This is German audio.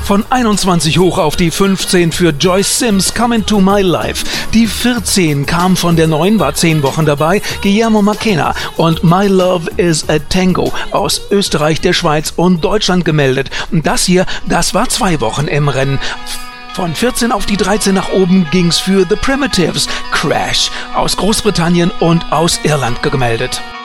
Von 21 hoch auf die 15 für Joyce Sims, Come Into My Life. Die 14 kam von der 9, war 10 Wochen dabei, Guillermo Macena und My Love is a Tango aus Österreich, der Schweiz und Deutschland gemeldet. Und das hier, das war 2 Wochen im Rennen. Von 14 auf die 13 nach oben ging's für The Primitives, Crash aus Großbritannien und aus Irland gemeldet.